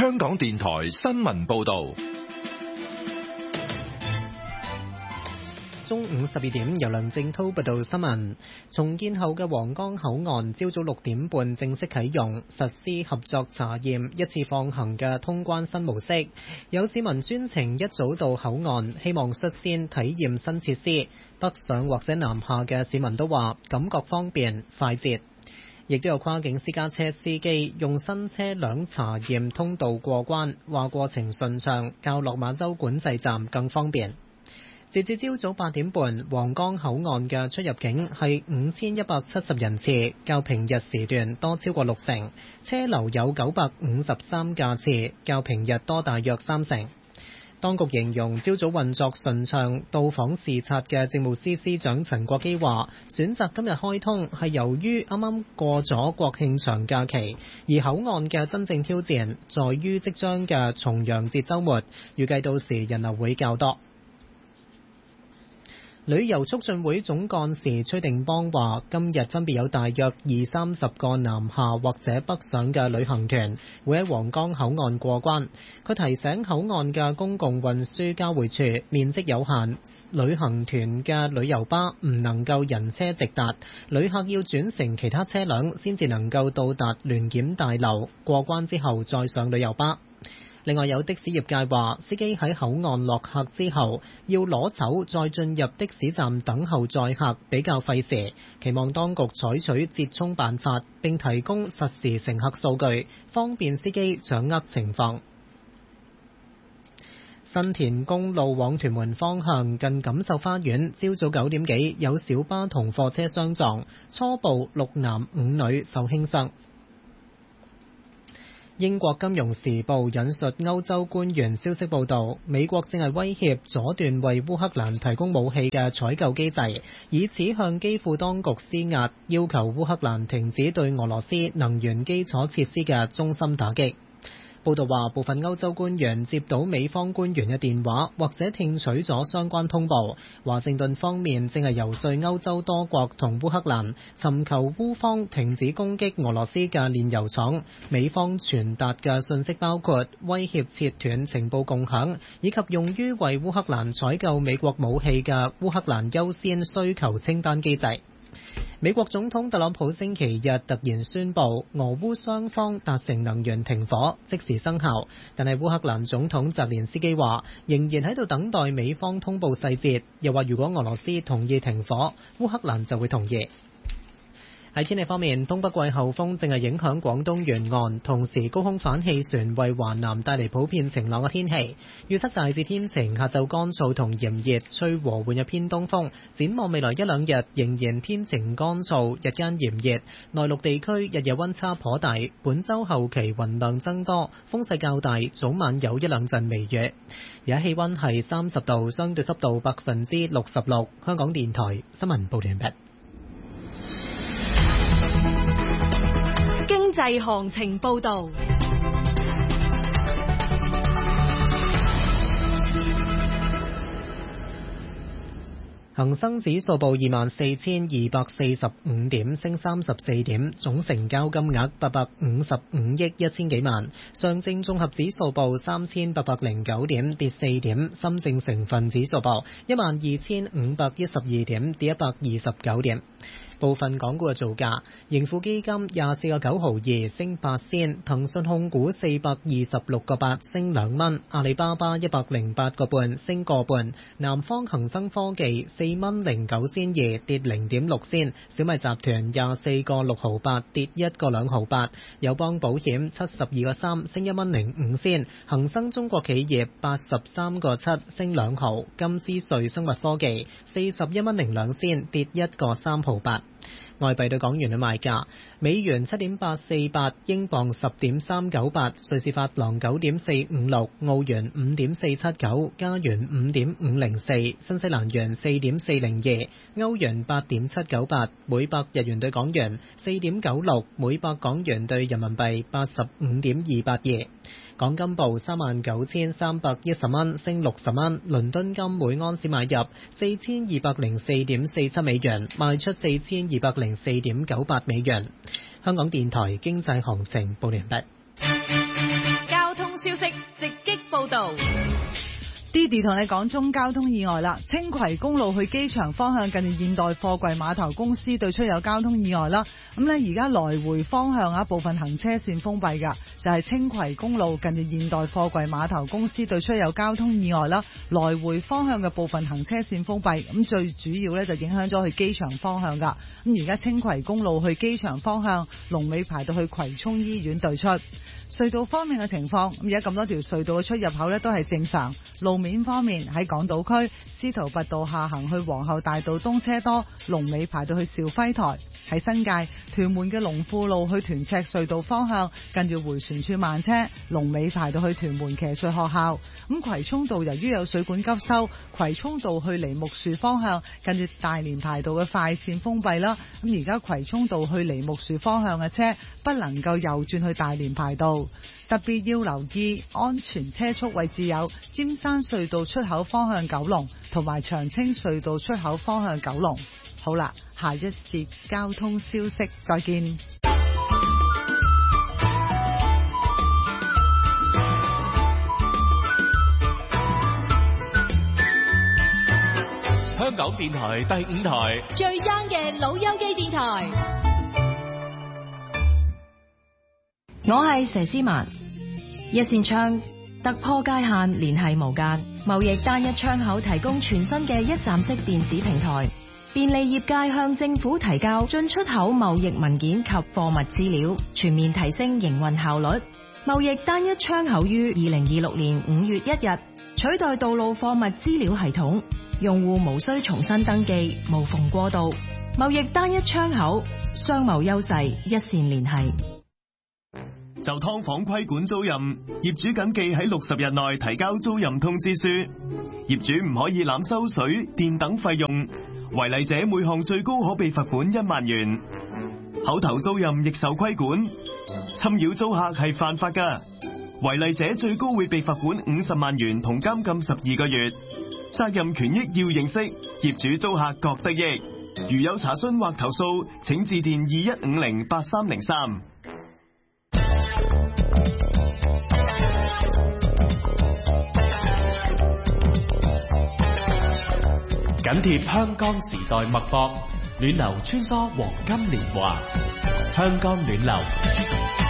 香港電台新聞報道。 中午12點，由梁正滔報道新聞。重建後嘅皇崗口岸朝早6點半正式啟用，實施合作查驗一次放行嘅通關新模式。有市民專程一早到口岸，希望率先體驗新設施。北上或者南下嘅市民都話感覺方便快捷。亦都有跨境私家車司機用新車輛查驗通道過關，話過程順暢，較落馬洲管制站更方便。截至朝早8點半，皇崗口岸嘅出入境係5170人次，較平日時段多超過60%，車流有953架次，較平日多大約30%。當局形容朝早運作順暢，到訪視察嘅政務司司長陳國基話，選擇今日開通係由於啱啱過咗國慶長假期，而口岸嘅真正挑戰在於即將嘅重陽節週末，預計到時人流會較多。旅遊促進會總幹事崔定邦話，今日分別有大約20-30個南下或者北上嘅旅行團會喺皇崗口岸過關。佢提醒口岸嘅公共運輸交匯處面積有限，旅行團嘅旅遊巴唔能夠人車直達，旅客要轉乘其他車輛先至能夠到達聯檢大樓，過關之後再上旅遊巴。另外有的士業界話，司機喺口岸落客之後要攞籌再進入的士站等候載客，比較費時，期望當局採取折衷辦法，並提供實時乘客數據，方便司機掌握情況。新田公路往屯門方向近錦繡花園，朝早9點幾有小巴同貨車相撞，初步6男5女受輕傷。英國金融時報引述歐洲官員消息報道，美國正係威脅阻斷為烏克蘭提供武器嘅採購機制，以此向基輔當局施壓，要求烏克蘭停止對俄羅斯能源基礎設施嘅中心打擊。報道話，部分歐洲官員接到美方官員嘅電話，或者聽取咗相關通報。華盛頓方面正係游說歐洲多國同烏克蘭尋求烏方停止攻擊俄羅斯嘅煉油廠。美方傳達嘅信息包括威脅切斷情報共享，以及用於為烏克蘭採購美國武器嘅烏克蘭優先需求清單機制。美國總統特朗普星期日突然宣布，俄烏雙方達成能源停火，即時生效。但係烏克蘭總統澤連斯基話，仍然喺度等待美方通報細節，又話如果俄羅斯同意停火，烏克蘭就會同意。喺天氣方面，東北季候風正係影響廣東沿岸，同時高空反氣旋為華南帶嚟普遍晴朗嘅天氣。預測大致天晴，下晝乾燥同炎熱，吹和緩嘅偏東風。展望未來1-2日仍然天晴乾燥，日間炎熱。內陸地區日夜溫差頗大，本週後期雲量增多，風勢較大，早晚有1-2陣微雨。而家氣溫係30度，相對濕度66%。香港電台新聞報道完畢。 經濟行情報道。 恒生指數報24,245點，升34點，總成交金額855億1000幾萬。上證綜合指數報3809點，跌4點。深證成分指數報12512點，跌129點。部分港股嘅造價，盈富基金24個9毫2升8仙，騰訊控股426個8升2蚊，阿里巴巴108個半升個半，南方恒生科技4蚊09仙2跌0.6仙，小米集團24個6毫8跌1個2毫8，友邦保險72個3升1蚊05仙，恒生中國企業83個7升2毫，金斯瑞生物科技41蚊02仙跌1個3毫8。外幣對港元嘅賣價：美元7.848，英鎊10.398，瑞士法郎9.456，澳元5.479，加元5.504，新西蘭元4.402，歐元8.798，每百日元對港元4.96，每百港元對人民幣85.282。港金報39,310蚊，升60蚊。倫敦金每盎司買入4204.47美元，賣出4204.98美元。香港電台經濟行情報完畢。 交通消息直擊報道。 Didi 同你講中交通意外啦，青葵公路去機場方向近住現代貨櫃碼頭公司對出有交通意外啦。咁呢而家來回方向部分行車線封閉㗎，就係青葵公路近住現代貨櫃碼頭公司對出有交通意外啦，來回方向嘅部分行車線封閉。咁最主要呢就影響咗去機場方向㗎。咁而家青葵公路去機場方向龍尾排到去葵涌醫院對出。隧道方面嘅情況，而家咁多條隧道嘅出入口呢都係正常。路面方面喺港島區司徒拔道下行去皇后大道東車多，龍尾排到去兆輝台。喺新界屯門嘅龍富路去屯赤隧道方向，近住迴旋處慢車，龍尾排到去屯門騎術學校。咁葵涌道由於有水管急修，葵涌道去梨木樹方向近住大連排道嘅快線封閉啦。咁而家葵涌道去梨木樹方向嘅車不能夠右轉去大連排道。特別要留意安全車速位置有尖山隧道出口方向九龍，同埋長青隧道出口方向九龍。好啦，下一節交通消息再見。 香港電台第5台最 young 嘅老友記電台。我係佘詩曼。一線窗突破界限，聯繫無間，貿易單一窗口提供全新嘅一站式電子平台，便利業界向政府提交進出口貿易文件及貨物資料，全面提升營運效率。貿易單一窗口於2026年5月1日取代道路貨物資料系統，用戶無需重新登記，無縫過渡。貿易單一窗口，商貿優勢一線聯繫。 就劏房規管租賃，業主謹記喺60日內提交租賃通知書。業主唔可以濫收水電等費用，違例者每項最高可被罰款1萬元。口頭租賃亦受規管，侵擾租客係犯法㗎，違例者最高會被罰款50萬元同監禁12個月。責任權益要認識，業主租客各得益。如有查詢或投訴，請致電21508303。 緊貼香港時代脈搏，暖流穿梭黃金年華，香港暖流。